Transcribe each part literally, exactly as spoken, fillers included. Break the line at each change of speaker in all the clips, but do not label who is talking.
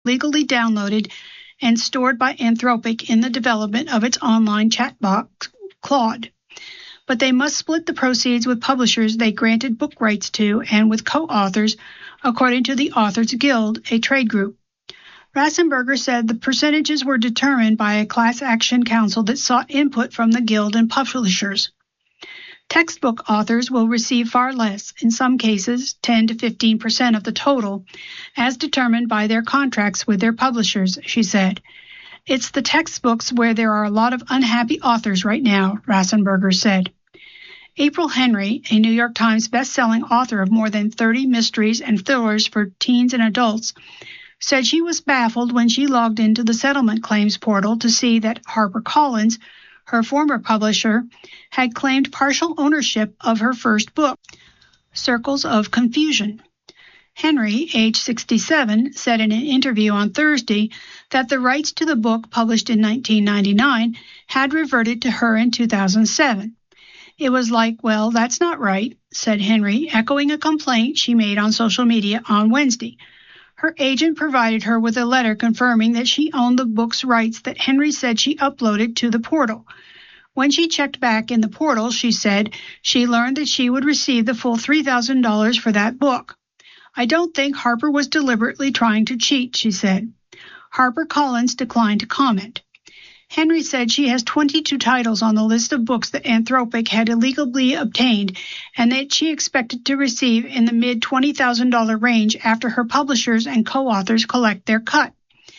legally downloaded and stored by Anthropic in the development of its online chatbot, Claude. But they must split the proceeds with publishers they granted book rights to and with co-authors, according to the Authors Guild, a trade group. Rasenberger said the percentages were determined by a class action council that sought input from the guild and publishers. Textbook authors will receive far less, in some cases ten to fifteen percent of the total, as determined by their contracts with their publishers, she said. It's the textbooks where there are a lot of unhappy authors right now, Rasenberger said. April Henry, a New York Times best-selling author of more than thirty mysteries and thrillers for teens and adults, said she was baffled when she logged into the settlement claims portal to see that HarperCollins, her former publisher, had claimed partial ownership of her first book, Circles of Confusion. Henry, age sixty-seven, said in an interview on Thursday that the rights to the book published in nineteen ninety-nine had reverted to her in two thousand seven. It was like, well, that's not right, said Henry, echoing a complaint she made on social media on Wednesday. Her agent provided her with a letter confirming that she owned the book's rights that Henry said she uploaded to the portal. When she checked back in the portal, she said she learned that she would receive the full three thousand dollars for that book. I don't think Harper was deliberately trying to cheat, she said. HarperCollins declined to comment. Henry said she has twenty-two titles on the list of books that Anthropic had illegally obtained and that she expected to receive in the mid twenty thousand dollars range after her publishers and co-authors collect their cut.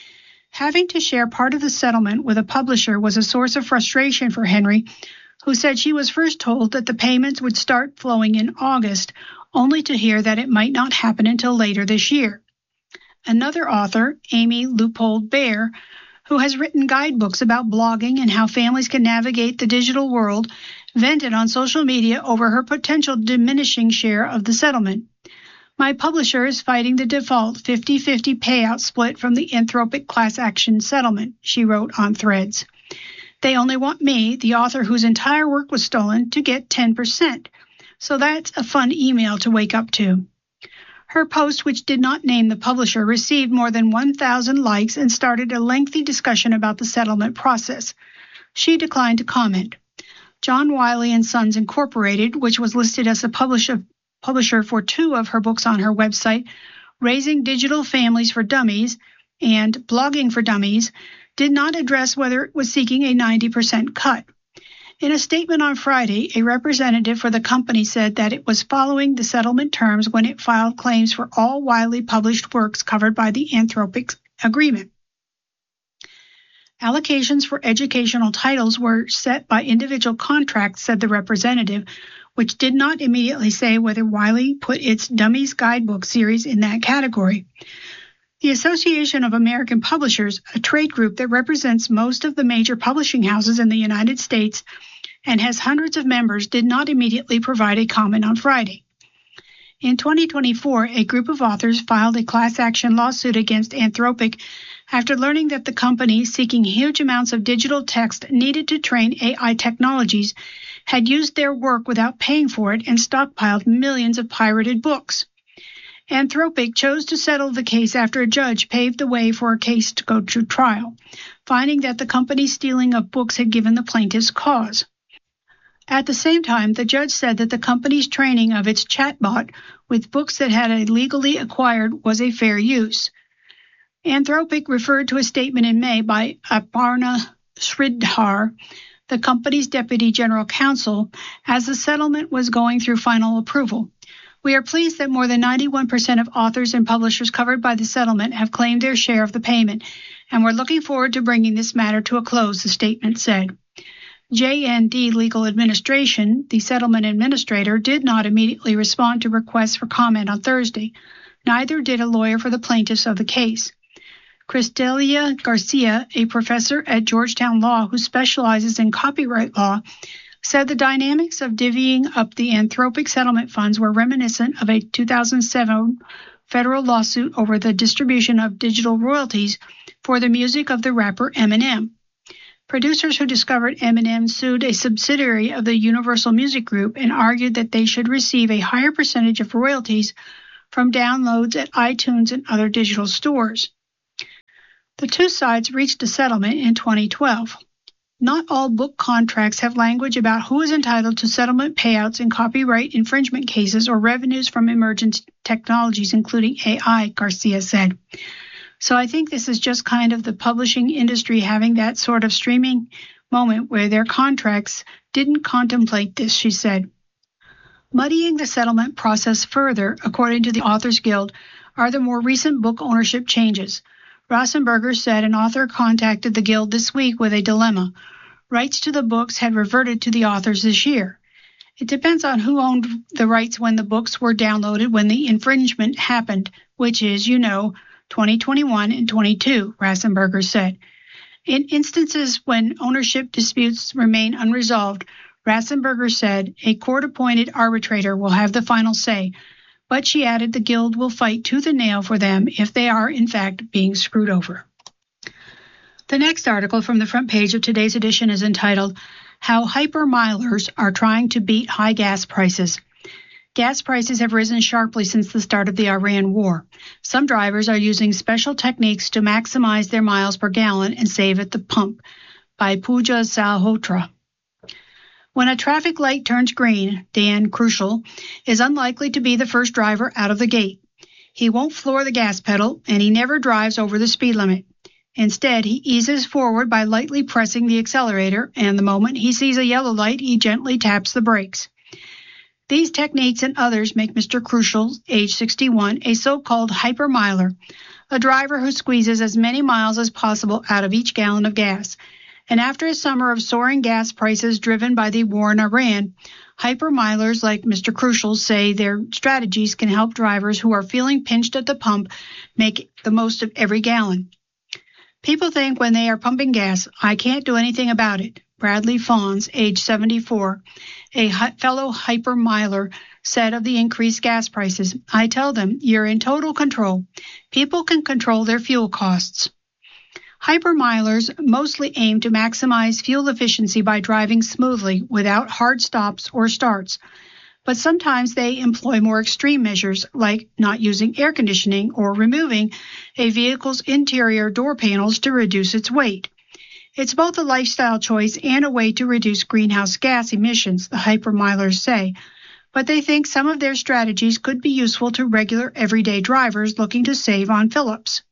Having to share part of the settlement with a publisher was a source of frustration for Henry, who said she was first told that the payments would start flowing in August, only to hear that it might not happen until later this year. Another author, Amy Leupold-Baer, who has written guidebooks about blogging and how families can navigate the digital world, vented on social media over her potential diminishing share of the settlement. My publisher is fighting the default fifty-fifty payout split from the Anthropic class action settlement, she wrote on Threads. They only want me, the author whose entire work was stolen, to get ten percent. So that's a fun email to wake up to. Her post, which did not name the publisher, received more than one thousand likes and started a lengthy discussion about the settlement process. She declined to comment. John Wiley and Sons Incorporated, which was listed as a publisher, publisher for two of her books on her website, Raising Digital Families for Dummies and Blogging for Dummies, did not address whether it was seeking a ninety percent cut. In a statement on Friday, a representative for the company said that it was following the settlement terms when it filed claims for all Wiley published works covered by the Anthropic agreement. Allocations for educational titles were set by individual contracts, said the representative, which did not immediately say whether Wiley put its Dummies Guidebook series in that category. The Association of American Publishers, a trade group that represents most of the major publishing houses in the United States and has hundreds of members, did not immediately provide a comment on Friday. In twenty twenty-four, a group of authors filed a class action lawsuit against Anthropic after learning that the company, seeking huge amounts of digital text needed to train A I technologies, had used their work without paying for it and stockpiled millions of pirated books. Anthropic chose to settle the case after a judge paved the way for a case to go to trial, finding that the company's stealing of books had given the plaintiffs cause. At the same time, the judge said that the company's training of its chatbot with books that had illegally acquired was a fair use. Anthropic referred to a statement in May by Aparna Sridhar, the company's deputy general counsel, as the settlement was going through final approval. We are pleased that more than ninety-one percent of authors and publishers covered by the settlement have claimed their share of the payment, and we're looking forward to bringing this matter to a close, the statement said. J N D Legal Administration, the settlement administrator, did not immediately respond to requests for comment on Thursday. Neither did a lawyer for the plaintiffs of the case. Cristelia Garcia, a professor at Georgetown Law who specializes in copyright law, said the dynamics of divvying up the Anthropic settlement funds were reminiscent of a two thousand seven federal lawsuit over the distribution of digital royalties for the music of the rapper Eminem. Producers who discovered Eminem sued a subsidiary of the Universal Music Group and argued that they should receive a higher percentage of royalties from downloads at iTunes and other digital stores. The two sides reached a settlement in twenty twelve. Not all book contracts have language about who is entitled to settlement payouts in copyright infringement cases or revenues from emergent technologies, including A I, Garcia said. So I think this is just kind of the publishing industry having that sort of streaming moment where their contracts didn't contemplate this, she said. Muddying the settlement process further, according to the Authors Guild, are the more recent book ownership changes. Rasenberger said an author contacted the Guild this week with a dilemma. Rights to the books had reverted to the authors this year. It depends on who owned the rights when the books were downloaded when the infringement happened, which is, you know, twenty twenty-one and twenty-two, Rasenberger said. In instances when ownership disputes remain unresolved, Rasenberger said a court-appointed arbitrator will have the final say, but she added the Guild will fight tooth and nail for them if they are, in fact, being screwed over. The next article from the front page of today's edition is entitled, How Hypermilers Are Trying to Beat High Gas Prices. Gas prices have risen sharply since the start of the Iran war. Some drivers are using special techniques to maximize their miles per gallon and save at the pump. By Pooja Salhotra. When a traffic light turns green, Dan Crucial is unlikely to be the first driver out of the gate. He won't floor the gas pedal, and he never drives over the speed limit. Instead, he eases forward by lightly pressing the accelerator, and the moment he sees a yellow light, he gently taps the brakes. These techniques and others make Mister Crucial, age sixty-one, a so-called hypermiler, a driver who squeezes as many miles as possible out of each gallon of gas. And after a summer of soaring gas prices driven by the war in Iran, hypermilers like Mister Crucial say their strategies can help drivers who are feeling pinched at the pump make the most of every gallon. People think when they are pumping gas, I can't do anything about it. Bradley Fawns, age seventy-four, a hi- fellow hypermiler, said of the increased gas prices, I tell them, you're in total control. People can control their fuel costs. Hypermilers mostly aim to maximize fuel efficiency by driving smoothly without hard stops or starts, but sometimes they employ more extreme measures like not using air conditioning or removing a vehicle's interior door panels to reduce its weight. It's both a lifestyle choice and a way to reduce greenhouse gas emissions, the hypermilers say, but they think some of their strategies could be useful to regular everyday drivers looking to save on fill-ups.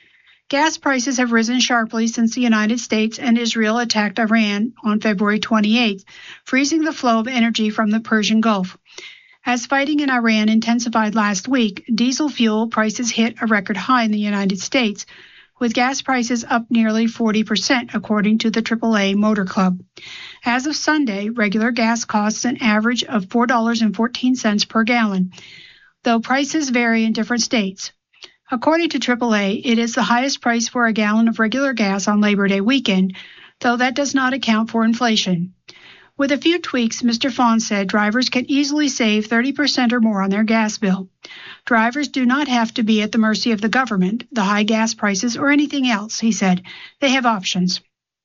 Gas prices have risen sharply since the United States and Israel attacked Iran on February twenty-eighth, freezing the flow of energy from the Persian Gulf. As fighting in Iran intensified last week, diesel fuel prices hit a record high in the United States, with gas prices up nearly forty percent, according to the triple A Motor Club. As of Sunday, regular gas costs an average of four dollars and fourteen cents per gallon, though prices vary in different states. According to triple A, it is the highest price for a gallon of regular gas on Labor Day weekend, though that does not account for inflation. With a few tweaks, Mister Fawn said drivers can easily save thirty percent or more on their gas bill. Drivers do not have to be at the mercy of the government, the high gas prices, or anything else, he said. They have options.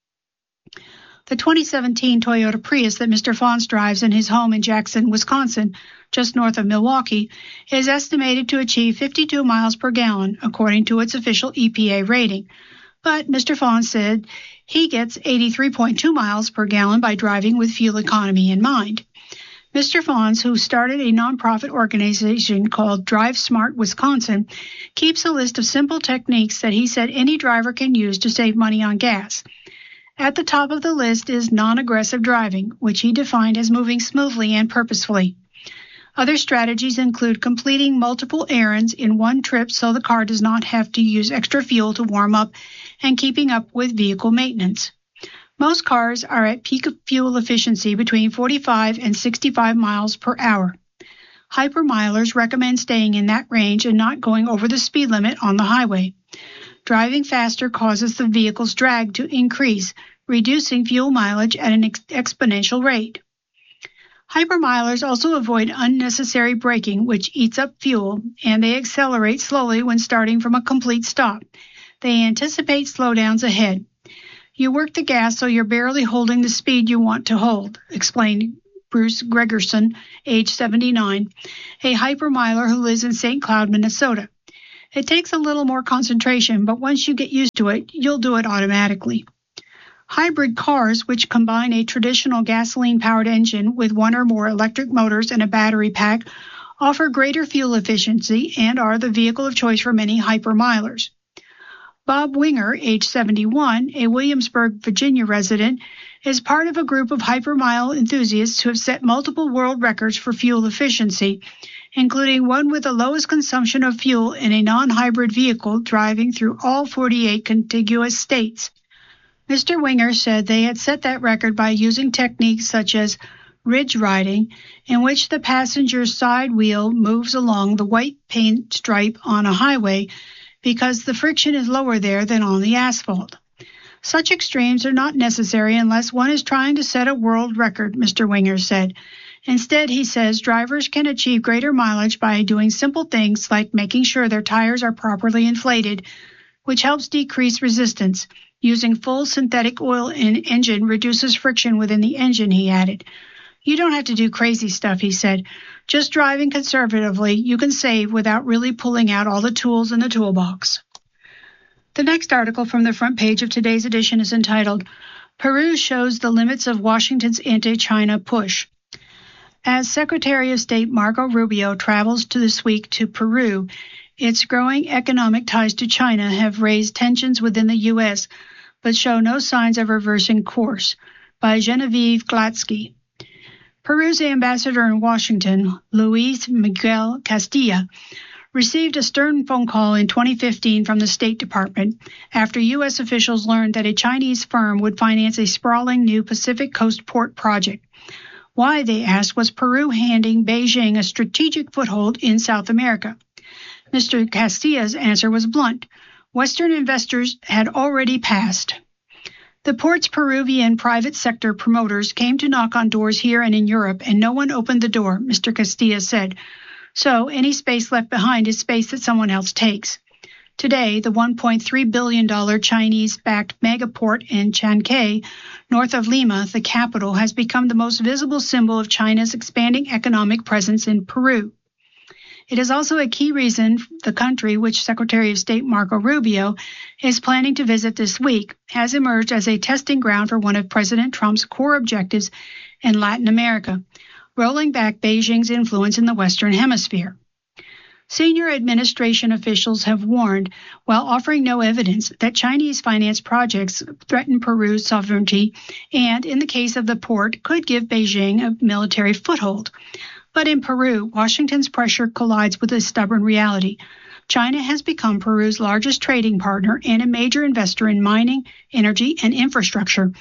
The twenty seventeen Toyota Prius that Mister Fawns drives in his home in Jackson, Wisconsin, just north of Milwaukee, is estimated to achieve fifty-two miles per gallon, according to its official E P A rating. But Mister Fawns said he gets eighty-three point two miles per gallon by driving with fuel economy in mind. Mister Fawns, who started a nonprofit organization called Drive Smart Wisconsin, keeps a list of simple techniques that he said any driver can use to save money on gas. At the top of the list is non-aggressive driving, which he defined as moving smoothly and purposefully. Other strategies include completing multiple errands in one trip so the car does not have to use extra fuel to warm up, and keeping up with vehicle maintenance. Most cars are at peak fuel efficiency between forty-five and sixty-five miles per hour. Hypermilers recommend staying in that range and not going over the speed limit on the highway. Driving faster causes the vehicle's drag to increase, reducing fuel mileage at an ex- exponential rate. Hypermilers also avoid unnecessary braking, which eats up fuel, and they accelerate slowly when starting from a complete stop. They anticipate slowdowns ahead. You work the gas so you're barely holding the speed you want to hold, explained Bruce Gregerson, age seventy-nine, a hypermiler who lives in Saint Cloud, Minnesota. It takes a little more concentration, but once you get used to it, you'll do it automatically. Hybrid cars, which combine a traditional gasoline-powered engine with one or more electric motors and a battery pack, offer greater fuel efficiency and are the vehicle of choice for many hypermilers. Bob Winger, age seventy-one, a Williamsburg, Virginia resident, is part of a group of hypermile enthusiasts who have set multiple world records for fuel efficiency, including one with the lowest consumption of fuel in a non-hybrid vehicle driving through all forty-eight contiguous states. Mister Winger said they had set that record by using techniques such as ridge riding, in which the passenger's side wheel moves along the white paint stripe on a highway because the friction is lower there than on the asphalt. Such extremes are not necessary unless one is trying to set a world record, Mister Winger said. Instead, he says, drivers can achieve greater mileage by doing simple things like making sure their tires are properly inflated, which helps decrease resistance. Using full synthetic oil in engine reduces friction within the engine, he added. You don't have to do crazy stuff, he said. Just driving conservatively, you can save without really pulling out all the tools in the toolbox. The next article from the front page of today's edition is entitled, Peru Shows the Limits of Washington's Anti-China Push. As Secretary of State Marco Rubio travels to this week to Peru, its growing economic ties to China have raised tensions within the U S, but show no signs of reversing course. By Genevieve Glatsky. Peru's ambassador in Washington, Luis Miguel Castilla, received a stern phone call in twenty fifteen from the State Department after U S officials learned that a Chinese firm would finance a sprawling new Pacific Coast port project. Why, they asked, was Peru handing Beijing a strategic foothold in South America? Mister Castilla's answer was blunt. Western investors had already passed. The port's Peruvian private sector promoters came to knock on doors here and in Europe, and no one opened the door, Mister Castilla said. So any space left behind is space that someone else takes. Today, the one point three billion dollars Chinese-backed megaport in Chancay, north of Lima, the capital, has become the most visible symbol of China's expanding economic presence in Peru. It is also a key reason the country, which Secretary of State Marco Rubio is planning to visit this week, has emerged as a testing ground for one of President Trump's core objectives in Latin America, rolling back Beijing's influence in the Western Hemisphere. Senior administration officials have warned, while offering no evidence, that Chinese-financed projects threaten Peru's sovereignty and, in the case of the port, could give Beijing a military foothold. But in Peru, Washington's pressure collides with a stubborn reality. China has become Peru's largest trading partner and a major investor in mining, energy, and infrastructure,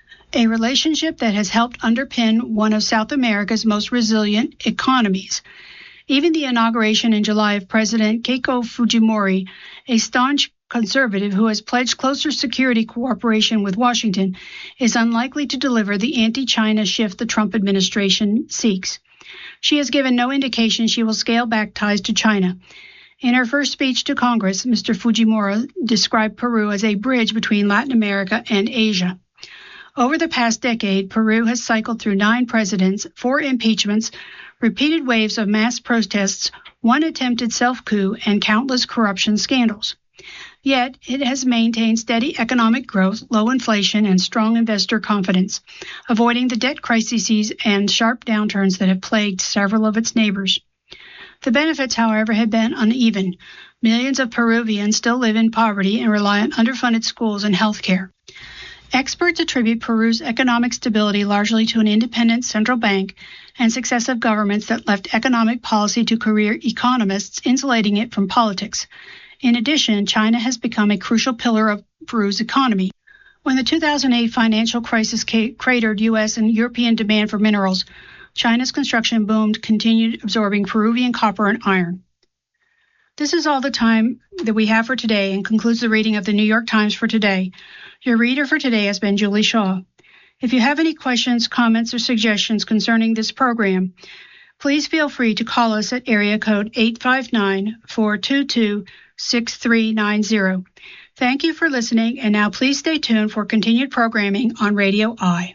a relationship that has helped underpin one of South America's most resilient economies. Even the inauguration in July of President Keiko Fujimori, a staunch conservative who has pledged closer security cooperation with Washington, is unlikely to deliver the anti-China shift the Trump administration seeks. She has given no indication she will scale back ties to China. In her first speech to Congress, Mister Fujimori described Peru as a bridge between Latin America and Asia. Over the past decade, Peru has cycled through nine presidents, four impeachments, repeated waves of mass protests, one attempted self-coup, and countless corruption scandals. Yet, it has maintained steady economic growth, low inflation, and strong investor confidence, avoiding the debt crises and sharp downturns that have plagued several of its neighbors. The benefits, however, have been uneven. Millions of Peruvians still live in poverty and rely on underfunded schools and health care. Experts attribute Peru's economic stability largely to an independent central bank and successive governments that left economic policy to career economists, insulating it from politics. In addition, China has become a crucial pillar of Peru's economy. When the two thousand eight financial crisis cratered U S and European demand for minerals, China's construction boom continued absorbing Peruvian copper and iron. This is all the time that we have for today and concludes the reading of the New York Times for today. Your reader for today has been Julie Shaw. If you have any questions, comments, or suggestions concerning this program, please feel free to call us at area code eight five nine, four two two, six three nine zero. Thank you for listening, and now please stay tuned for continued programming on Radio I.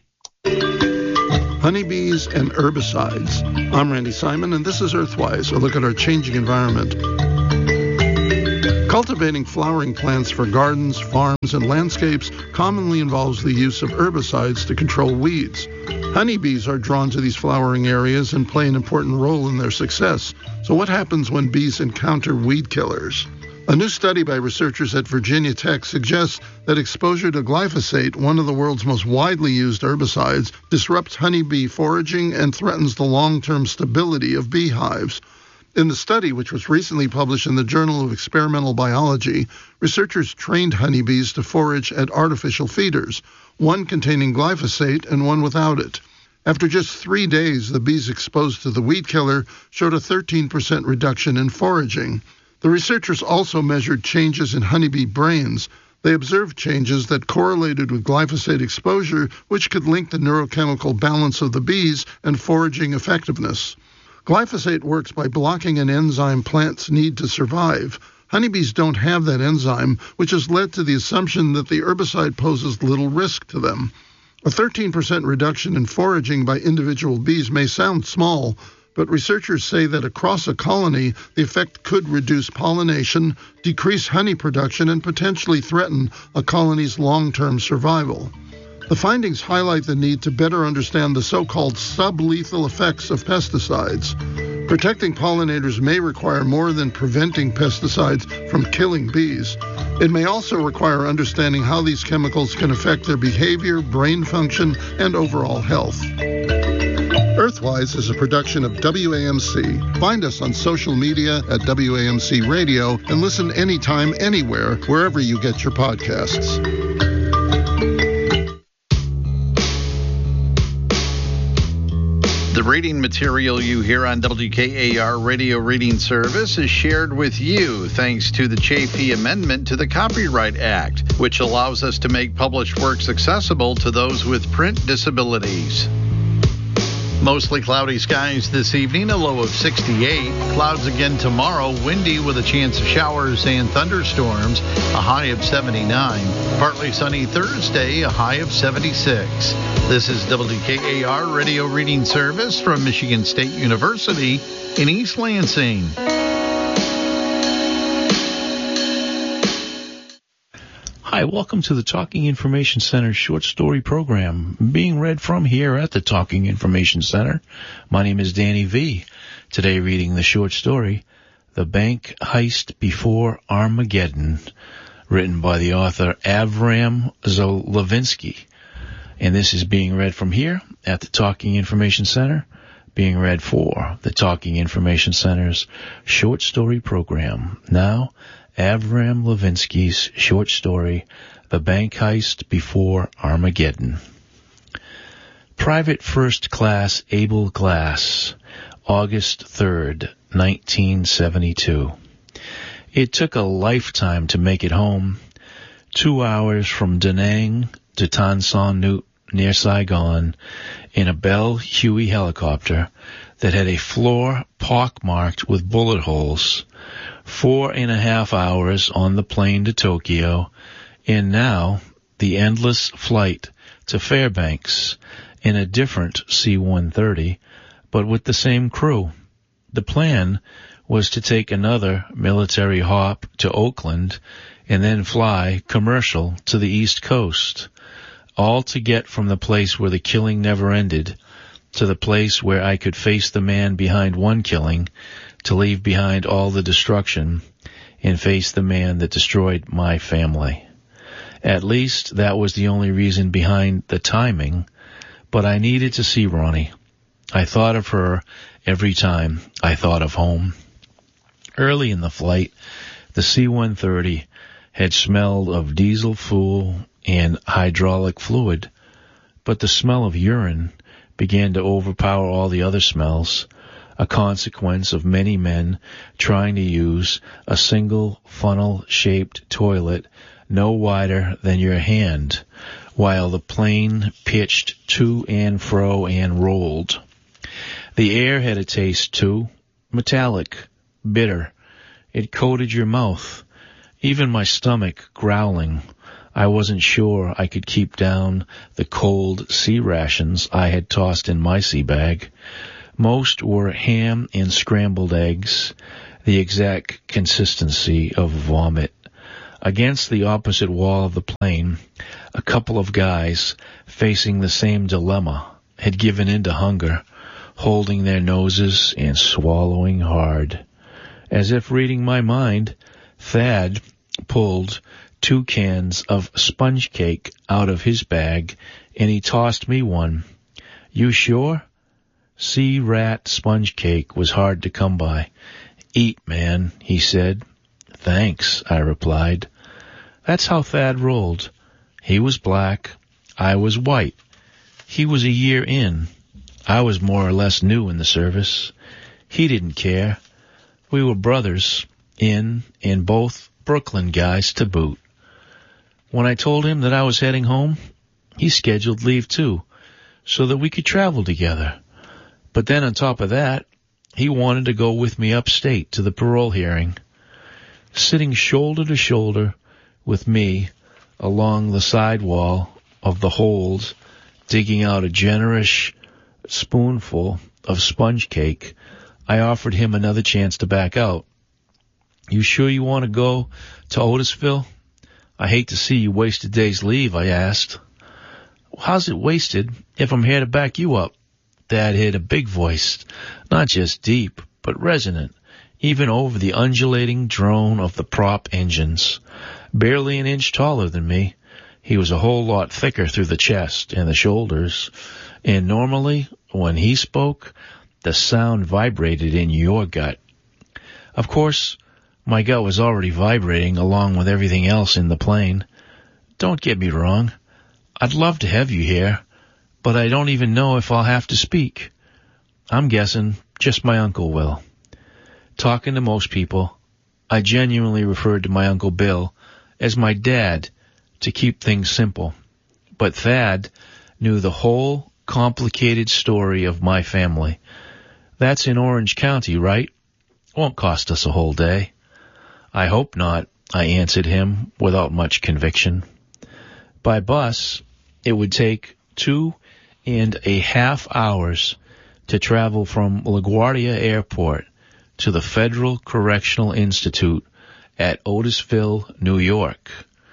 Honeybees and herbicides. I'm Randy Simon, and this is Earthwise, a look at our changing environment. Cultivating flowering plants for gardens, farms, and landscapes commonly involves the use of herbicides to control weeds. Honeybees are drawn to these flowering areas and play an important role in their success. So what happens when bees encounter weed killers? A new study by researchers at Virginia Tech suggests that exposure to glyphosate, one of the world's most widely used herbicides, disrupts honeybee foraging and threatens the long-term stability of beehives. In the study, which was recently published in the Journal of Experimental Biology, researchers trained honeybees to forage at artificial feeders, one containing glyphosate and one without it. After just three days, the bees exposed to the weed killer showed a thirteen percent reduction in foraging. The researchers also measured changes in honeybee brains. They observed changes that correlated with glyphosate exposure, which could link the neurochemical balance of the bees and foraging effectiveness. Glyphosate works by blocking an enzyme plants need to survive. Honeybees don't have that enzyme, which has led to the assumption that the herbicide poses little risk to them. A thirteen percent reduction in foraging by individual bees may sound small, but researchers say that across a colony, the effect could reduce pollination, decrease honey production, and potentially threaten a colony's long-term survival. The findings highlight the need to better understand the so-called sublethal effects of pesticides. Protecting pollinators may require more than preventing pesticides from killing bees. It may also require understanding how these chemicals can affect their behavior, brain function, and overall health. Earthwise is a production of W A M C. Find us on social media at W A M C Radio and listen anytime, anywhere, wherever you get your podcasts.
The reading material you hear on W K A R Radio Reading Service is shared with you thanks to the Chafee Amendment to the Copyright Act, which allows us to make published works accessible to those with print disabilities. Mostly cloudy skies this evening, a low of sixty-eight. Clouds again tomorrow, windy with a chance of showers and thunderstorms, a high of seventy-nine. Partly sunny Thursday, a high of seventy-six. This is W K A R Radio Reading Service from Michigan State University in East Lansing.
Hi, welcome to the Talking Information Center short story program, being read from here at the Talking Information Center. My name is Danny V. Today reading the short story, The Bank Heist Before Armageddon, written by the author Avram Zolovinsky. And this is being read from here at the Talking Information Center, being read for the Talking Information Center's short story program. Now, Avram Levinsky's short story, The Bank Heist Before Armageddon. Private First Class Abel Glass, August third, nineteen seventy-two. It took a lifetime to make it home. Two hours from Da Nang to Tan Son Nhut near Saigon in a Bell Huey helicopter that had a floor pockmarked with bullet holes. Four and a half hours on the plane to Tokyo, and now the endless flight to Fairbanks in a different C one thirty, but with the same crew. The plan was to take another military hop to Oakland and then fly commercial to the East Coast, all to get from the place where the killing never ended to the place where I could face the man behind one killing, to leave behind all the destruction and face the man that destroyed my family. At least that was the only reason behind the timing, but I needed to see Ronnie. I thought of her every time I thought of home. Early in the flight, the C one thirty had smelled of diesel fuel and hydraulic fluid, but the smell of urine began to overpower all the other smells, a consequence of many men trying to use a single funnel-shaped toilet no wider than your hand, while the plane pitched to and fro and rolled. The air had a taste, too, metallic, bitter. It coated your mouth, even my stomach growling. I wasn't sure I could keep down the cold sea rations I had tossed in my sea bag. Most were ham and scrambled eggs, the exact consistency of vomit. Against the opposite wall of the plane, a couple of guys facing the same dilemma had given in to hunger, holding their noses and swallowing hard. As if reading my mind, Thad pulled two cans of sponge cake out of his bag, and he tossed me one. You sure? Sea rat sponge cake was hard to come by. Eat, man, he said. Thanks, I replied. That's how Thad rolled. He was black. I was white. He was a year in. I was more or less new in the service. He didn't care. We were brothers, in and both Brooklyn guys to boot. When I told him that I was heading home, he scheduled leave too, so that we could travel together. But then on top of that, he wanted to go with me upstate to the parole hearing. Sitting shoulder to shoulder with me along the side wall of the hold, digging out a generous spoonful of sponge cake, I offered him another chance to back out. You sure you want to go to Otisville? I hate to see you waste a day's leave, I asked. How's it wasted if I'm here to back you up? Dad hit a big voice, not just deep, but resonant, even over the undulating drone of the prop engines. Barely an inch taller than me, he was a whole lot thicker through the chest and the shoulders, and normally, when he spoke, the sound vibrated in your gut. Of course, my gut was already vibrating along with everything else in the plane. Don't get me wrong. I'd love to have you here, but I don't even know if I'll have to speak. I'm guessing just my uncle will. Talking to most people, I genuinely referred to my Uncle Bill as my dad to keep things simple. But Thad knew the whole complicated story of my family. That's in Orange County, right? Won't cost us a whole day. I hope not, I answered him without much conviction. By bus, it would take two and a half hours to travel from LaGuardia Airport to the Federal Correctional Institute at Otisville, New York.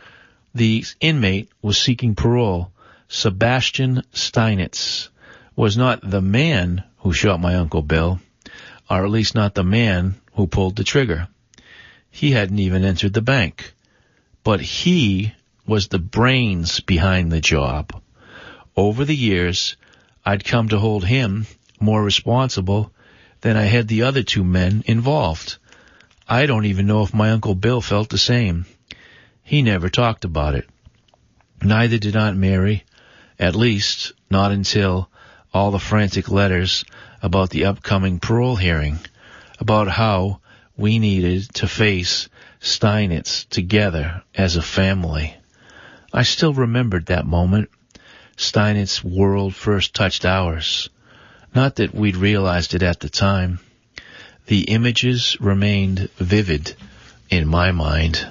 The inmate was seeking parole. Sebastian Steinitz was not the man who shot my Uncle Bill, or at least not the man who pulled the trigger. He hadn't even entered the bank. But he was the brains behind the job. Over the years, I'd come to hold him more responsible than I had the other two men involved. I don't even know if my Uncle Bill felt the same. He never talked about it. Neither did Aunt Mary, at least not until all the frantic letters about the upcoming parole hearing, about how we needed to face Steinitz together as a family. I still remembered that moment. Steinitz's world first touched ours. Not that we'd realized it at the time. The images remained vivid in my mind.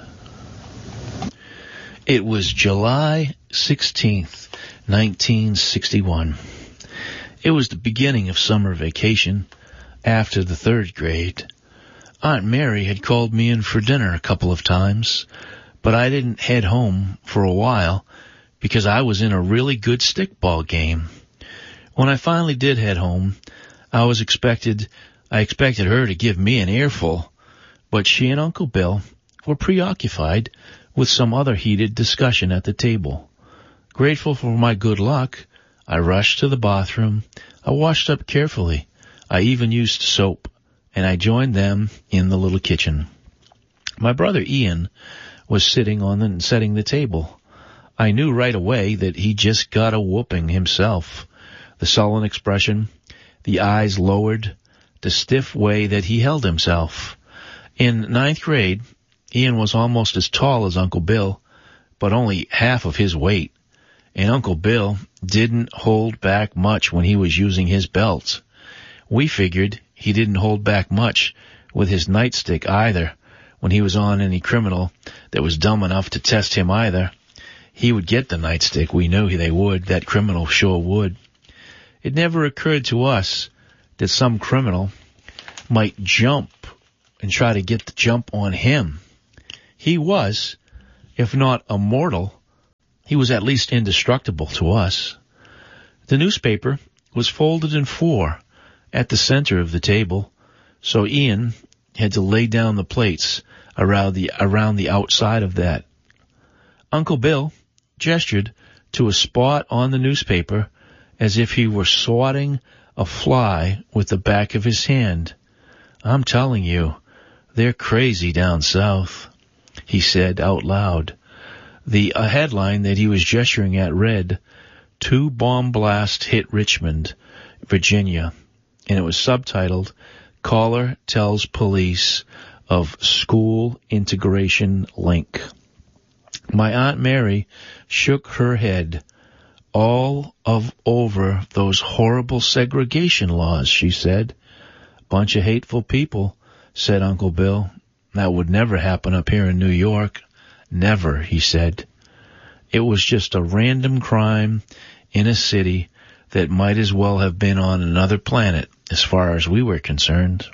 It was July sixteenth, nineteen sixty-one. It was the beginning of summer vacation, after the third grade. Aunt Mary had called me in for dinner a couple of times, but I didn't head home for a while because I was in a really good stickball game. When I finally did head home, I was expected, I expected her to give me an earful, but she and Uncle Bill were preoccupied with some other heated discussion at the table. Grateful for my good luck, I rushed to the bathroom. I washed up carefully. I even used soap, and I joined them in the little kitchen. My brother Ian was sitting on and setting the table. I knew right away that he just got a whooping himself. The sullen expression, the eyes lowered, the stiff way that he held himself. In ninth grade, Ian was almost as tall as Uncle Bill, but only half of his weight. And Uncle Bill didn't hold back much when he was using his belt. We figured he didn't hold back much with his nightstick either when he was on any criminal that was dumb enough to test him either. He would get the nightstick. We knew they would. That criminal sure would. It never occurred to us that some criminal might jump and try to get the jump on him. He was, If not immortal, he was at least indestructible to us. The newspaper was folded in four at the center of the table, so Ian had to lay down the plates around the, around the outside of that. Uncle Bill gestured to a spot on the newspaper as if he were swatting a fly with the back of his hand. I'm telling you, they're crazy down south, he said out loud. The a headline that he was gesturing at read, Two bomb blasts hit Richmond, Virginia, and it was subtitled, Caller Tells Police of School Integration Link. My Aunt Mary shook her head. All of over those horrible segregation laws, she said. Bunch of hateful people, said Uncle Bill. That would never happen up here in New York. Never, he said. It was just a random crime in a city that might as well have been on another planet as far as we were concerned.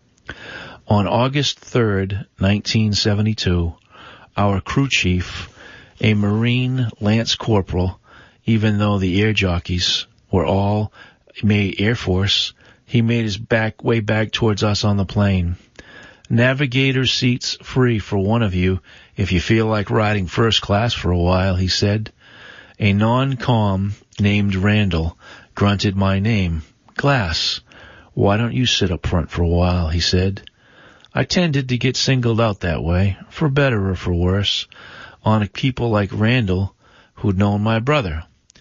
On August third, nineteen seventy-two, our crew chief, a Marine Lance Corporal, even though the air jockeys were all made Air Force, he made his back way back towards us on the plane. Navigator seats free for one of you if you feel like riding first class for a while, he said. A non-com named Randall grunted my name. Glass, why don't you sit up front for a while, he said. I tended to get singled out that way, for better or for worse, on people like Randall who'd known my brother.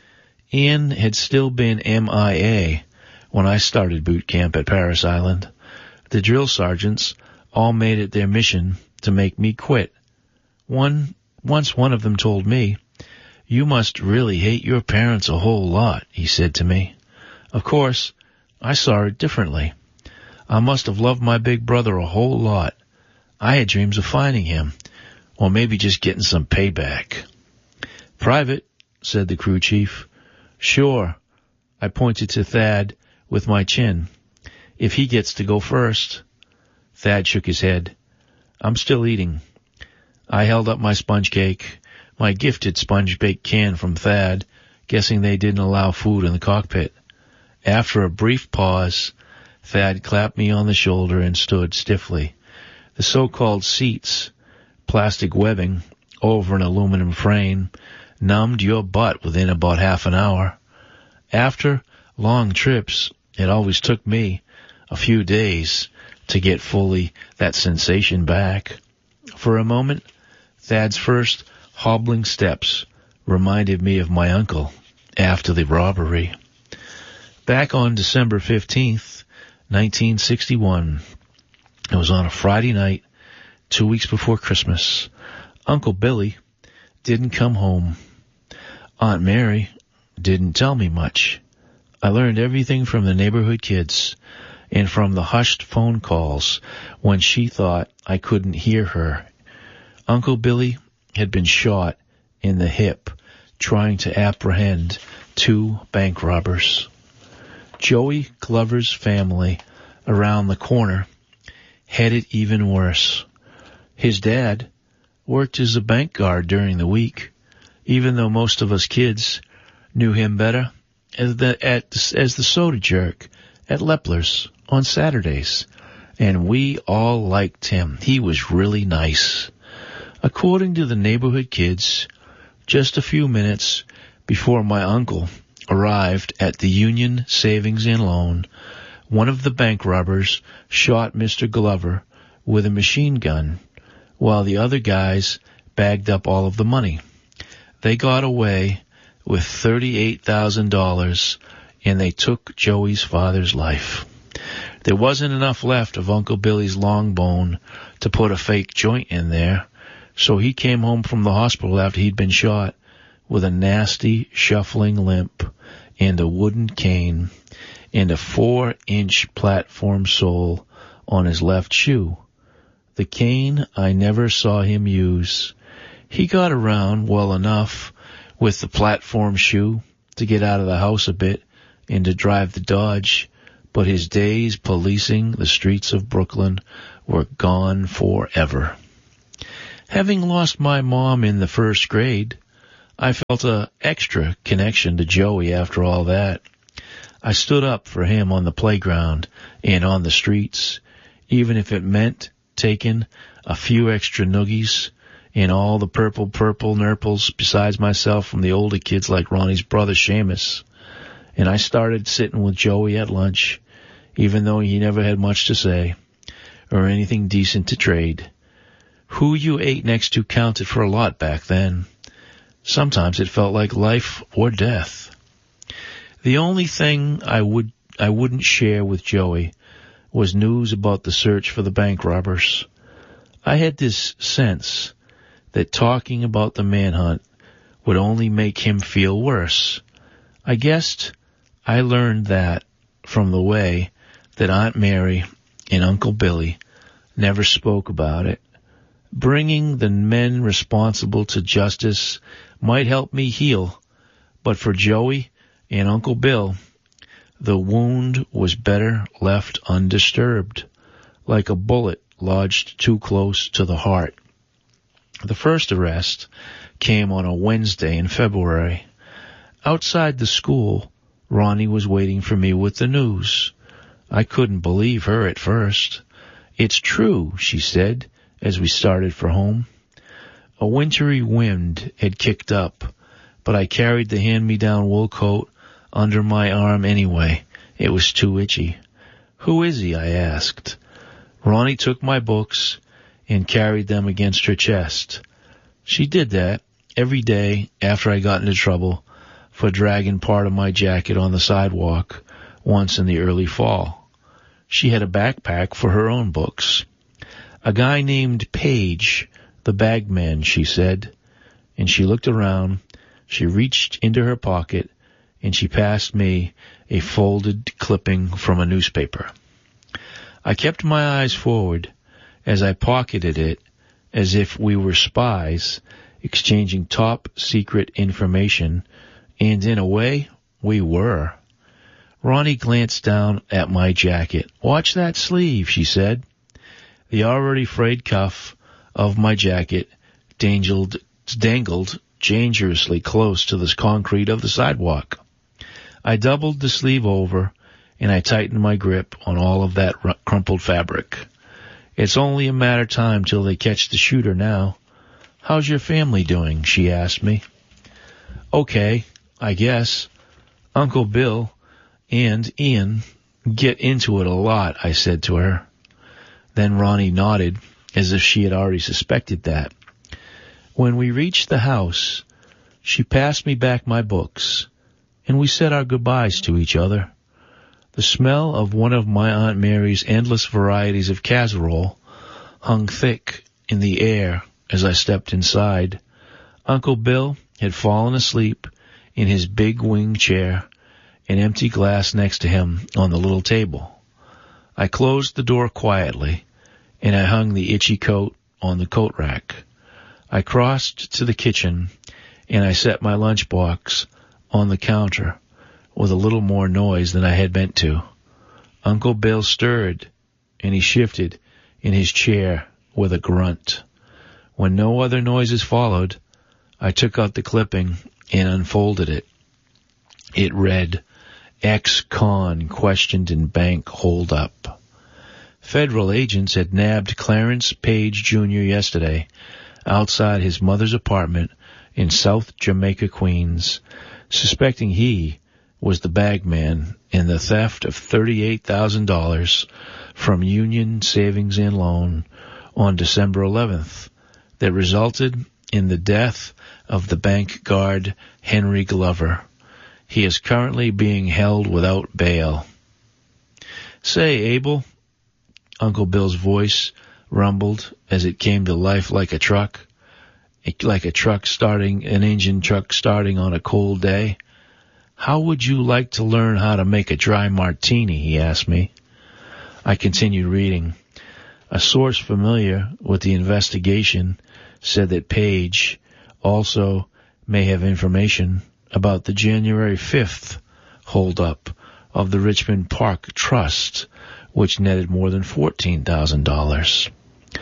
Ian had still been M I A when I started boot camp at Parris Island. The drill sergeants all made it their mission to make me quit. One, once one of them told me, You must really hate your parents a whole lot, he said to me. Of course, I saw it differently. I must have loved my big brother a whole lot. I had dreams of finding him, or maybe just getting some payback. Private, said the crew chief. Sure, I pointed to Thad with my chin. If he gets to go first. Thad shook his head. I'm still eating. I held up my sponge cake, my gifted sponge-baked can from Thad, guessing they didn't allow food in the cockpit. After a brief pause, Thad clapped me on the shoulder and stood stiffly. The so-called seats, plastic webbing over an aluminum frame, numbed your butt within about half an hour. After long trips, it always took me a few days to get fully that sensation back. For a moment, Thad's first hobbling steps reminded me of my uncle after the robbery. Back on December fifteenth, nineteen sixty-one, it was on a Friday night, two weeks before Christmas. Uncle Billy didn't come home. Aunt Mary didn't tell me much. I learned everything from the neighborhood kids and from the hushed phone calls when she thought I couldn't hear her. Uncle Billy had been shot in the hip trying to apprehend two bank robbers. Joey Glover's family around the corner had it even worse. His dad worked as a bank guard during the week, even though most of us kids knew him better as the, at, as the soda jerk at Lepler's on Saturdays, and we all liked him. He was really nice. According to the neighborhood kids, just a few minutes before my uncle arrived at the Union Savings and Loan, one of the bank robbers shot Mister Glover with a machine gun, while the other guys bagged up all of the money. They got away with thirty-eight thousand dollars, and they took Joey's father's life. There wasn't enough left of Uncle Billy's long bone to put a fake joint in there, so he came home from the hospital after he'd been shot with a nasty, shuffling limp and a wooden cane and a four-inch platform sole on his left shoe. The cane I never saw him use. He got around well enough with the platform shoe to get out of the house a bit and to drive the Dodge, but his days policing the streets of Brooklyn were gone forever. Having lost my mom in the first grade, I felt a extra connection to Joey after all that. I stood up for him on the playground and on the streets, even if it meant taking a few extra noogies and all the purple purple nurples besides myself from the older kids like Ronnie's brother Seamus. And I started sitting with Joey at lunch, even though he never had much to say or anything decent to trade. Who you ate next to counted for a lot back then. Sometimes it felt like life or death. The only thing I would I wouldn't share with Joey was news about the search for the bank robbers. I had this sense that talking about the manhunt would only make him feel worse. I guessed I learned that from the way that Aunt Mary and Uncle Billy never spoke about it. Bringing the men responsible to justice might help me heal, but for Joey and Uncle Bill, the wound was better left undisturbed, like a bullet lodged too close to the heart. The first arrest came on a Wednesday in February. Outside the school, Ronnie was waiting for me with the news. I couldn't believe her at first. "It's true," she said, as we started for home. A wintry wind had kicked up, but I carried the hand-me-down wool coat under my arm anyway. It was too itchy. "Who is he?" I asked. Ronnie took my books and carried them against her chest. She did that every day after I got into trouble for dragging part of my jacket on the sidewalk once in the early fall. She had a backpack for her own books. "A guy named Page, the bagman," she said. And she looked around, she reached into her pocket, and she passed me a folded clipping from a newspaper. I kept my eyes forward as I pocketed it as if we were spies exchanging top-secret information, and in a way, we were. Ronnie glanced down at my jacket. "Watch that sleeve," she said. The already frayed cuff of my jacket dangled, dangled dangerously close to the concrete of the sidewalk. I doubled the sleeve over, and I tightened my grip on all of that crumpled fabric. "It's only a matter of time till they catch the shooter now. How's your family doing?" she asked me. "Okay, I guess. Uncle Bill and Ian get into it a lot," I said to her. Then Ronnie nodded, as if she had already suspected that. When we reached the house, she passed me back my books, and we said our goodbyes to each other. The smell of one of my Aunt Mary's endless varieties of casserole hung thick in the air as I stepped inside. Uncle Bill had fallen asleep in his big wing chair, an empty glass next to him on the little table. I closed the door quietly, and I hung the itchy coat on the coat rack. I crossed to the kitchen, and I set my lunchbox on the counter with a little more noise than I had meant to. Uncle Bill stirred, and he shifted in his chair with a grunt. When no other noises followed, I took out the clipping and unfolded it. It read, "Ex-con questioned in bank holdup." Federal agents had nabbed Clarence Page Junior yesterday outside his mother's apartment in South Jamaica, Queens, suspecting he was the bagman in the theft of thirty-eight thousand dollars from Union Savings and Loan on December eleventh that resulted in the death of the bank guard Henry Glover. He is currently being held without bail. "Say, Abel," Uncle Bill's voice rumbled as it came to life like a truck, like a truck starting, an engine truck starting on a cold day. "How would you like to learn how to make a dry martini?" he asked me. I continued reading. A source familiar with the investigation said that Page also may have information about the January fifth holdup of the Richmond Park Trust, which netted more than fourteen thousand dollars.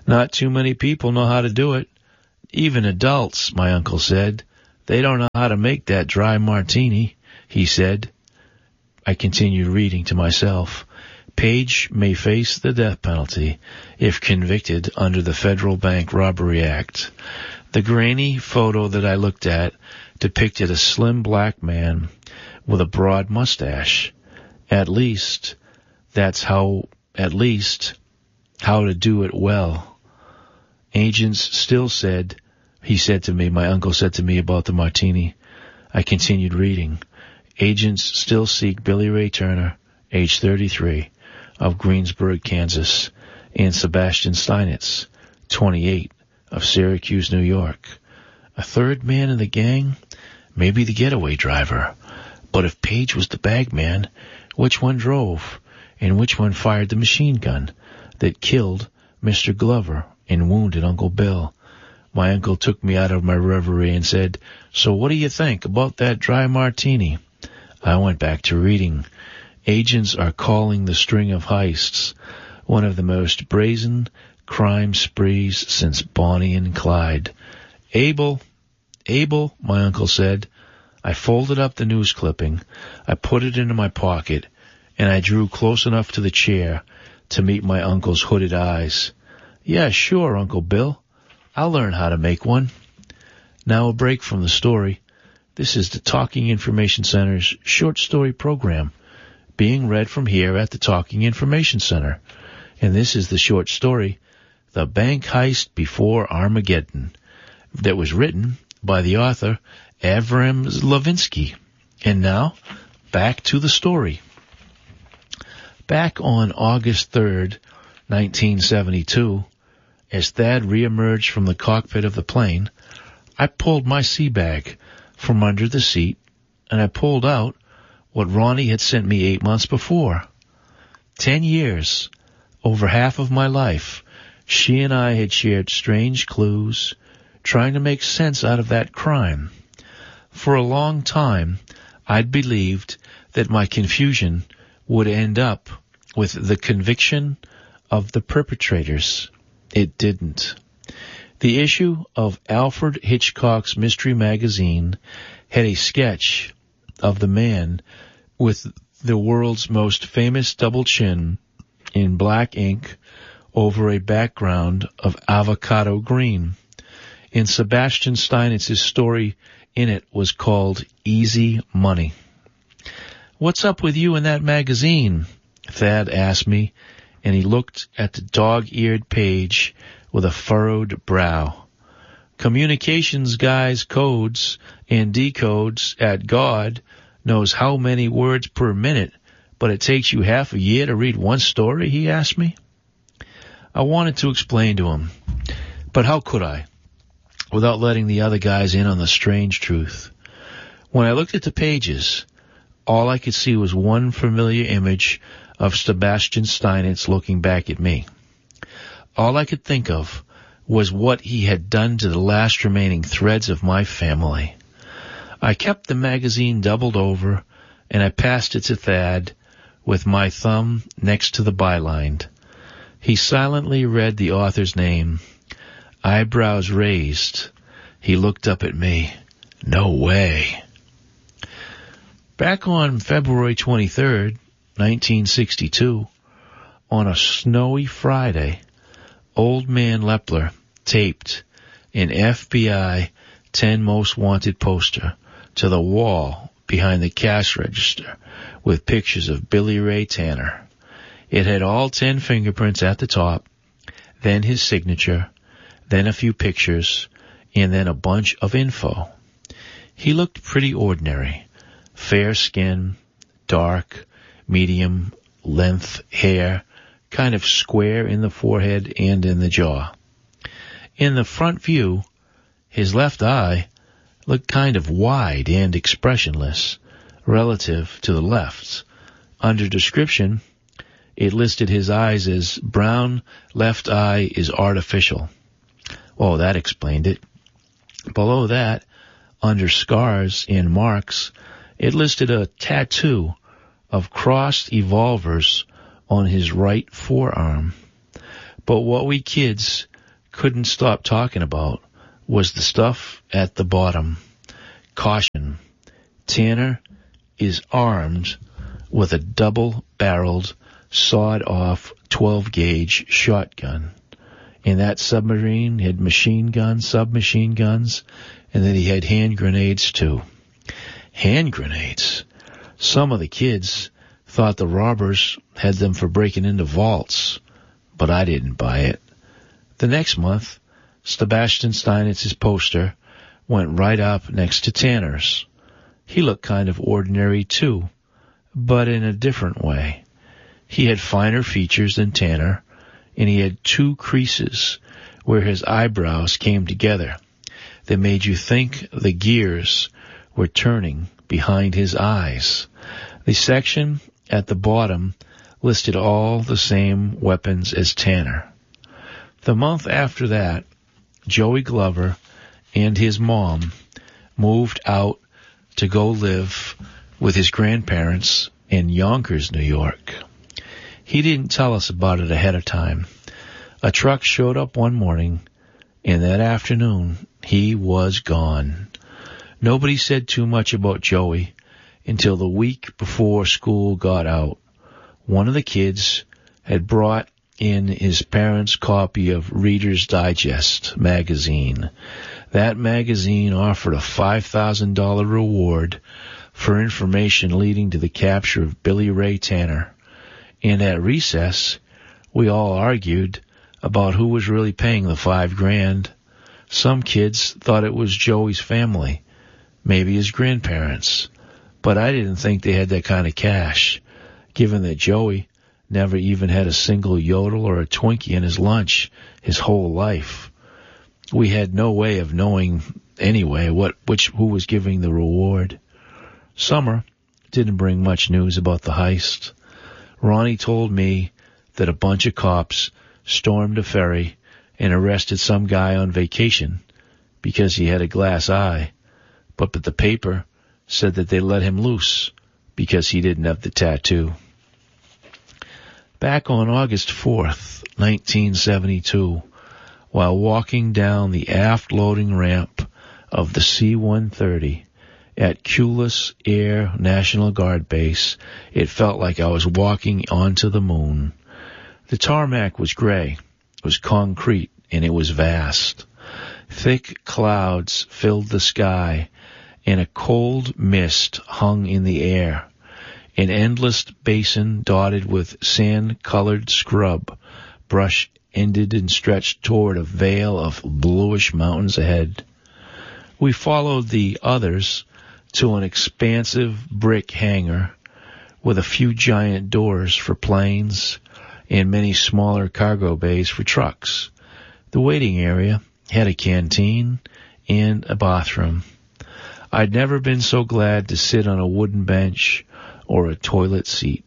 Not too many people know how to do it. Even adults, my uncle said. They don't know how to make that dry martini, he said. I continued reading to myself. Page may face the death penalty if convicted under the Federal Bank Robbery Act. The grainy photo that I looked at depicted a slim black man with a broad mustache. At least, that's how, at least, how to do it well. Agents still said, he said to me, my uncle said to me about the martini. I continued reading. Agents still seek Billy Ray Turner, age thirty-three, of Greensburg, Kansas, and Sebastian Steinitz, twenty-eight, of Syracuse, New York. A third man in the gang? Maybe the getaway driver. But if Page was the bagman, which one drove? And which one fired the machine gun that killed Mister Glover and wounded Uncle Bill? My uncle took me out of my reverie and said, "So what do you think about that dry martini?" I went back to reading. Agents are calling the string of heists one of the most brazen crime sprees since Bonnie and Clyde. Abel, Abel, my uncle said. I folded up the news clipping, I put it into my pocket, and I drew close enough to the chair to meet my uncle's hooded eyes. Yeah, sure, Uncle Bill. I'll learn how to make one. Now a break from the story. This is the Talking Information Center's short story program, being read from here at the Talking Information Center. And this is the short story, The Bank Heist Before Armageddon, that was written by the author Avram Levinsky. And now, back to the story. Back on August third, nineteen seventy-two, as Thad reemerged from the cockpit of the plane, I pulled my sea bag from under the seat, and I pulled out what Ronnie had sent me eight months before. Ten years, over half of my life, she and I had shared strange clues, trying to make sense out of that crime. For a long time, I'd believed that my confusion would end up with the conviction of the perpetrators. It didn't. The issue of Alfred Hitchcock's Mystery Magazine had a sketch of the man with the world's most famous double chin in black ink over a background of avocado green. And Sebastian Steinitz's story in it was called Easy Money. What's up with you in that magazine? Thad asked me, and he looked at the dog-eared page with a furrowed brow. Communications guy's codes and decodes at God knows how many words per minute, but it takes you half a year to read one story, he asked me. I wanted to explain to him, but how could I, without letting the other guys in on the strange truth? When I looked at the pages, all I could see was one familiar image of Sebastian Steinitz looking back at me. All I could think of was what he had done to the last remaining threads of my family. I kept the magazine doubled over, and I passed it to Thad with my thumb next to the byline. He silently read the author's name. Eyebrows raised, he looked up at me. No way. Back on February twenty-third, nineteen sixty-two, on a snowy Friday, Old Man Lepler taped an F B I ten Most Wanted poster to the wall behind the cash register with pictures of Billy Ray Tanner. It had all ten fingerprints at the top, then his signature, then a few pictures, and then a bunch of info. He looked pretty ordinary. Fair skin, dark, medium length hair, kind of square in the forehead and in the jaw. In the front view, his left eye looked kind of wide and expressionless relative to the left's. Under description, it listed his eyes as brown left eye is artificial. Oh, that explained it. Below that, under scars and marks, it listed a tattoo of crossed evolvers on his right forearm. But what we kids couldn't stop talking about was the stuff at the bottom. Caution. Tanner is armed with a double-barreled, sawed-off twelve-gauge shotgun. And that submarine had machine guns, submachine guns, and then he had hand grenades, too. Hand grenades. Some of the kids thought the robbers had them for breaking into vaults, but I didn't buy it. The next month, Sebastian Steinitz's poster went right up next to Tanner's. He looked kind of ordinary, too, but in a different way. He had finer features than Tanner, and he had two creases where his eyebrows came together that made you think the gears were turning behind his eyes. The section at the bottom listed all the same weapons as Tanner. The month after that, Joey Glover and his mom moved out to go live with his grandparents in Yonkers, New York. He didn't tell us about it ahead of time. A truck showed up one morning, and that afternoon he was gone. Nobody said too much about Joey until the week before school got out. One of the kids had brought in his parents' copy of Reader's Digest magazine. That magazine offered a five thousand dollars reward for information leading to the capture of Billy Ray Tanner. And at recess, we all argued about who was really paying the five grand. Some kids thought it was Joey's family, maybe his grandparents, but I didn't think they had that kind of cash, given that Joey never even had a single yodel or a Twinkie in his lunch his whole life. We had no way of knowing anyway what which who was giving the reward. Summer didn't bring much news about the heist. Ronnie told me that a bunch of cops stormed a ferry and arrested some guy on vacation because he had a glass eye, but, but the paper said that they let him loose because he didn't have the tattoo. Back on August fourth, nineteen seventy-two, while walking down the aft loading ramp of the C one thirty at Culus Air National Guard Base, it felt like I was walking onto the moon. The tarmac was gray, it was concrete, and it was vast. Thick clouds filled the sky, and a cold mist hung in the air. An endless basin dotted with sand-colored scrub brush ended and stretched toward a veil of bluish mountains ahead. We followed the others to an expansive brick hangar with a few giant doors for planes and many smaller cargo bays for trucks. The waiting area had a canteen and a bathroom. I'd never been so glad to sit on a wooden bench or a toilet seat.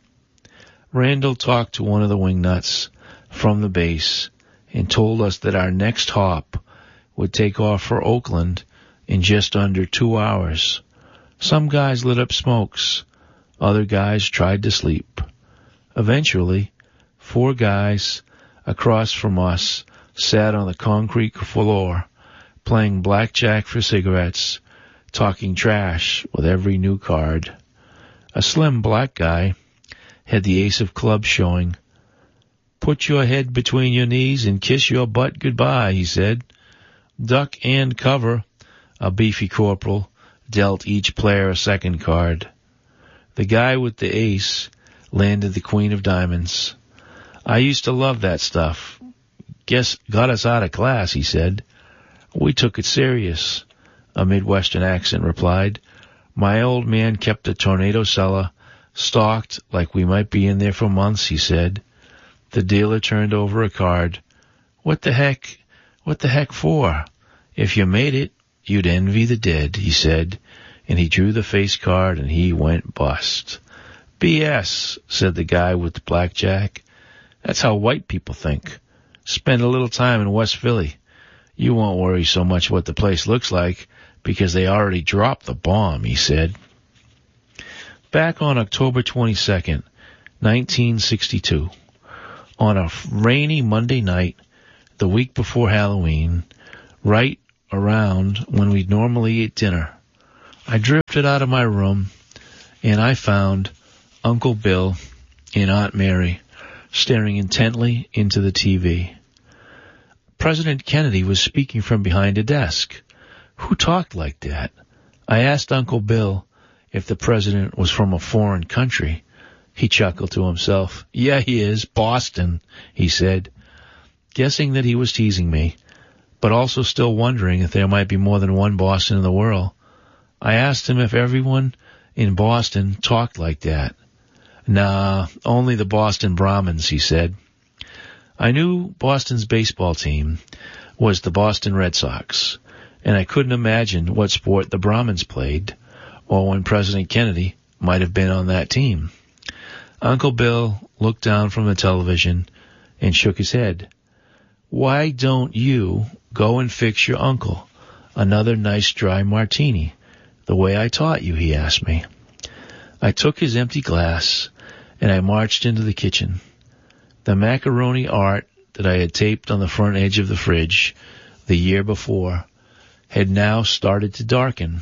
Randall talked to one of the wingnuts from the base and told us that our next hop would take off for Oakland in just under two hours. Some guys lit up smokes. Other guys tried to sleep. Eventually, four guys across from us sat on the concrete floor, playing blackjack for cigarettes, talking trash with every new card. A slim black guy had the ace of clubs showing. "Put your head between your knees and kiss your butt goodbye," he said. "Duck and cover," a beefy corporal dealt each player a second card. The guy with the ace landed the queen of diamonds. "I used to love that stuff. Guess got us out of class," he said. "We took it serious," a Midwestern accent replied. "My old man kept a tornado cellar, stocked like we might be in there for months," he said. The dealer turned over a card. What the heck, what the heck for? If you made it, you'd envy the dead," he said, and he drew the face card and he went bust. "B S, said the guy with the blackjack. "That's how white people think. Spend a little time in West Philly. You won't worry so much what the place looks like because they already dropped the bomb," he said. Back on October twenty-second, nineteen sixty-two, on a rainy Monday night, the week before Halloween, right around when we'd normally eat dinner. I drifted out of my room, and I found Uncle Bill and Aunt Mary staring intently into the T V. President Kennedy was speaking from behind a desk. Who talked like that? I asked Uncle Bill if the president was from a foreign country. He chuckled to himself. Yeah, he is. Boston, he said, guessing that he was teasing me, but also still wondering if there might be more than one Boston in the world. I asked him if everyone in Boston talked like that. Nah, only the Boston Brahmins, he said. I knew Boston's baseball team was the Boston Red Sox, and I couldn't imagine what sport the Brahmins played, or when President Kennedy might have been on that team. Uncle Bill looked down from the television and shook his head. Why don't you go and fix your uncle another nice dry martini, the way I taught you, he asked me. I took his empty glass, and I marched into the kitchen. The macaroni art that I had taped on the front edge of the fridge the year before had now started to darken.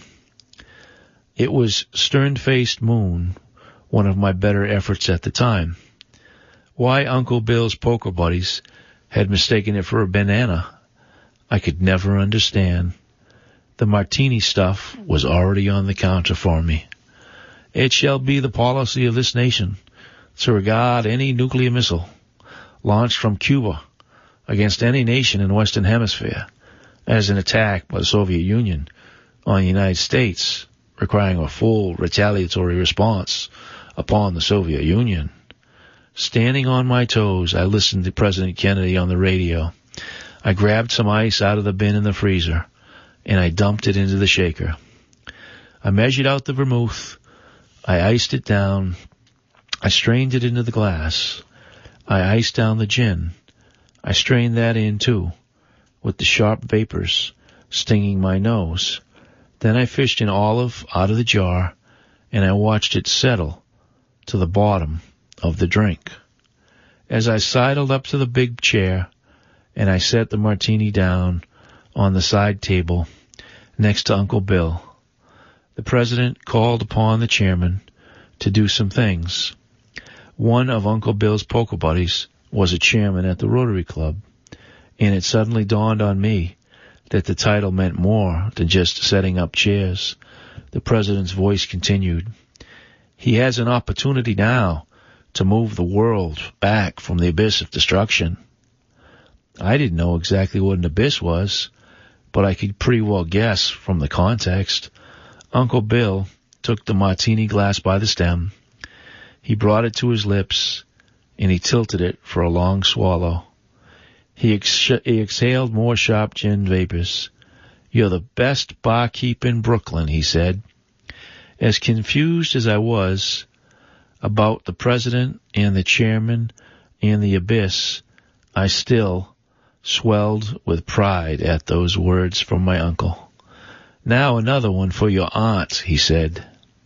It was Stern-Faced Moon, one of my better efforts at the time. Why Uncle Bill's poker buddies had mistaken it for a banana, I could never understand. The martini stuff was already on the counter for me. It shall be the policy of this nation to regard any nuclear missile launched from Cuba against any nation in the Western Hemisphere as an attack by the Soviet Union on the United States, requiring a full retaliatory response upon the Soviet Union. Standing on my toes, I listened to President Kennedy on the radio. I grabbed some ice out of the bin in the freezer, and I dumped it into the shaker. I measured out the vermouth. I iced it down. I strained it into the glass. I iced down the gin. I strained that in, too, with the sharp vapors stinging my nose. Then I fished an olive out of the jar, and I watched it settle to the bottom of the drink. As I sidled up to the big chair, and I set the martini down on the side table next to Uncle Bill, the president called upon the chairman to do some things. One of Uncle Bill's poker buddies was a chairman at the Rotary Club, and it suddenly dawned on me that the title meant more than just setting up chairs. The president's voice continued. He has an opportunity now to move the world back from the abyss of destruction. I didn't know exactly what an abyss was, but I could pretty well guess from the context. Uncle Bill took the martini glass by the stem. He brought it to his lips, and he tilted it for a long swallow. He, ex- he exhaled more sharp gin vapors. You're the best barkeep in Brooklyn, he said. As confused as I was about the president and the chairman and the abyss, I still swelled with pride at those words from my uncle. Now another one for your aunt, he said.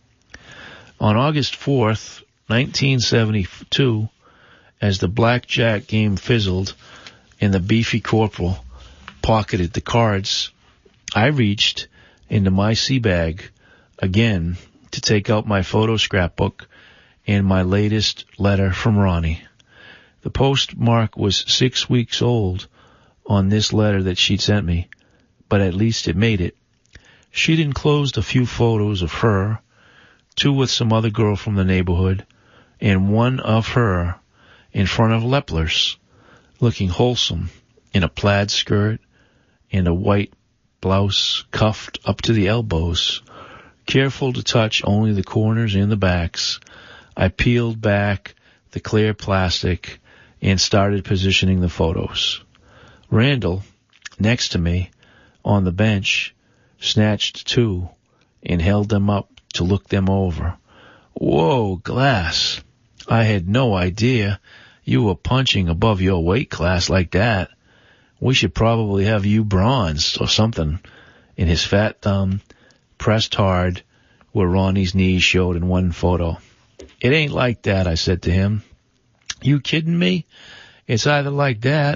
On August fourth, nineteen seventy-two, as the blackjack game fizzled and the beefy corporal pocketed the cards, I reached into my sea bag again to take out my photo scrapbook and my latest letter from Ronnie. The postmark was six weeks old on this letter that she'd sent me, but at least it made it. She'd enclosed a few photos of her, two with some other girl from the neighborhood, and one of her in front of Lepler's, looking wholesome in a plaid skirt and a white blouse cuffed up to the elbows. Careful to touch only the corners and the backs, I peeled back the clear plastic and started positioning the photos. Randall, next to me, on the bench, snatched two and held them up to look them over. Whoa, Glass, I had no idea you were punching above your weight class like that. We should probably have you bronzed or something. And his fat thumb pressed hard where Ronnie's knees showed in one photo. It ain't like that, I said to him. You kidding me? It's either like that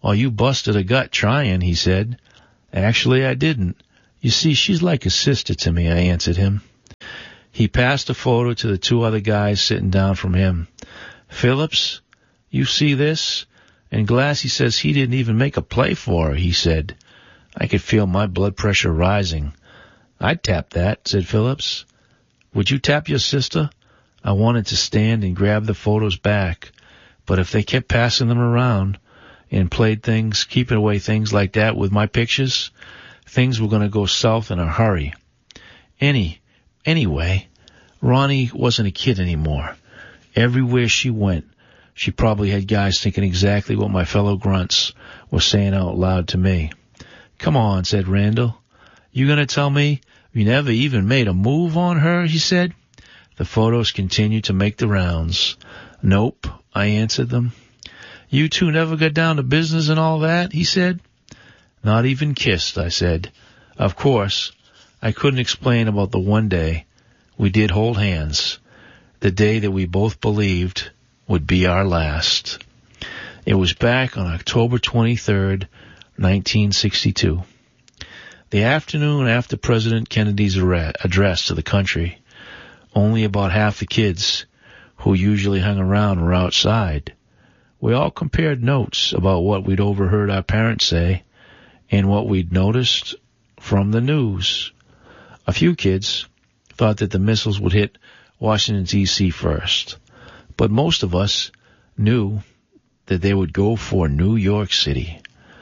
"Oh, you busted a gut trying," he said. "Actually, I didn't. You see, she's like a sister to me," I answered him. He passed a photo to the two other guys sitting down from him. "Phillips, you see this? And Glassy says he didn't even make a play for her," he said. I could feel my blood pressure rising. "I'd tap that," said Phillips. "Would you tap your sister?" I wanted to stand and grab the photos back, but if they kept passing them around and played things, keeping away things like that with my pictures, things were going to go south in a hurry. Any, anyway, Ronnie wasn't a kid anymore. Everywhere she went, she probably had guys thinking exactly what my fellow grunts were saying out loud to me. "Come on," said Randall. "You going to tell me you never even made a move on her?" he said. The photos continued to make the rounds. "Nope," I answered them. "You two never got down to business and all that?" he said. "Not even kissed," I said. Of course, I couldn't explain about the one day we did hold hands, the day that we both believed would be our last. It was back on October twenty-third, nineteen sixty-two. The afternoon after President Kennedy's address to the country, only about half the kids who usually hung around were outside. We all compared notes about what we'd overheard our parents say and what we'd noticed from the news. A few kids thought that the missiles would hit Washington, D C first, but most of us knew that they would go for New York City.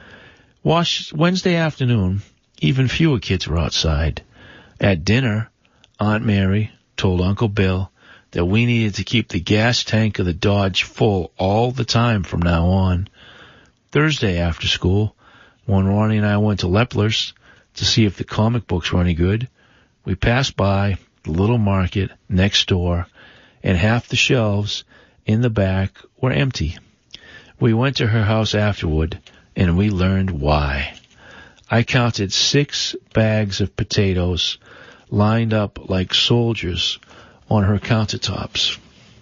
Wednesday afternoon, even fewer kids were outside. At dinner, Aunt Mary told Uncle Bill that we needed to keep the gas tank of the Dodge full all the time from now on. Thursday after school, when Ronnie and I went to Lepler's to see if the comic books were any good, we passed by the little market next door, and half the shelves in the back were empty. We went to her house afterward, and we learned why. I counted six bags of potatoes lined up like soldiers on her countertops.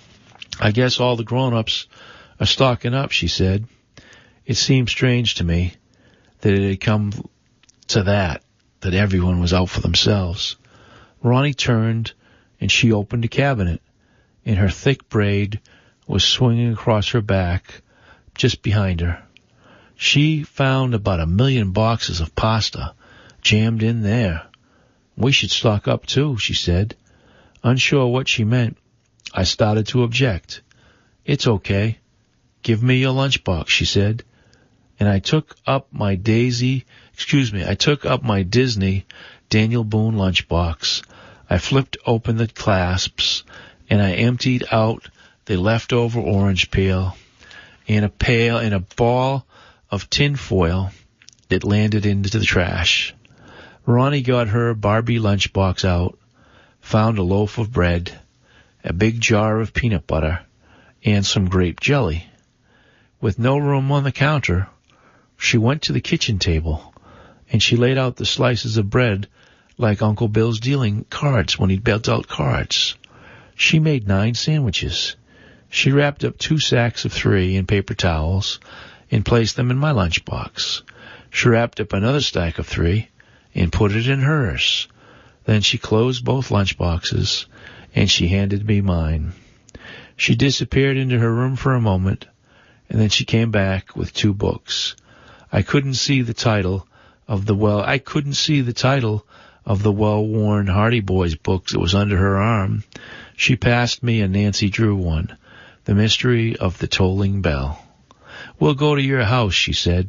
"I guess all the grown-ups are stocking up," she said. It seemed strange to me that it had come to that, that everyone was out for themselves. Ronnie turned, and she opened a cabinet, and her thick braid was swinging across her back just behind her. She found about a million boxes of pasta jammed in there. "We should stock up, too," she said. Unsure what she meant, I started to object. "It's okay. Give me your lunchbox," she said. And I took up my Daisy, excuse me, I took up my Disney Daniel Boone lunchbox. I flipped open the clasps, and I emptied out the leftover orange peel and a pail and a ball of tin foil that landed into the trash. Ronnie got her Barbie lunchbox out, found a loaf of bread, a big jar of peanut butter, and some grape jelly. With no room on the counter, she went to the kitchen table, and she laid out the slices of bread like Uncle Bill's dealing cards when he dealt out cards. She made nine sandwiches. She wrapped up two sacks of three in paper towels and placed them in my lunchbox. She wrapped up another stack of three and put it in hers. Then she closed both lunchboxes, and she handed me mine. She disappeared into her room for a moment, and then she came back with two books. I couldn't see the title of the well, I couldn't see the title of the well-worn Hardy Boys book that was under her arm. She passed me a Nancy Drew one, The Mystery of the Tolling Bell. "We'll go to your house," she said.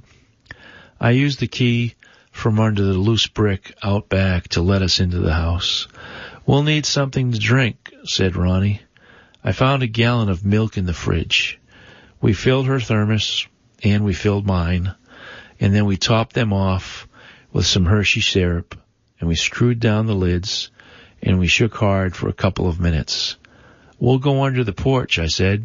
I used the key from under the loose brick out back to let us into the house. "We'll need something to drink," said Ronnie. I found a gallon of milk in the fridge. We filled her thermos, and we filled mine, and then we topped them off with some Hershey syrup, and we screwed down the lids, and we shook hard for a couple of minutes. "We'll go under the porch," I said.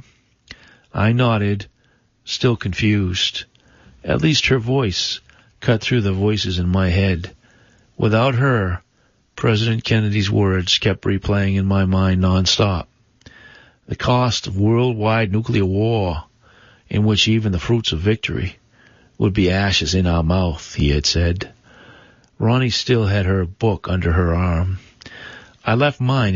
I nodded, still confused. At least her voice cut through the voices in my head. Without her, President Kennedy's words kept replaying in my mind nonstop. The cost of worldwide nuclear war, in which even the fruits of victory would be ashes in our mouth, he had said. Ronnie still had her book under her arm. I left mine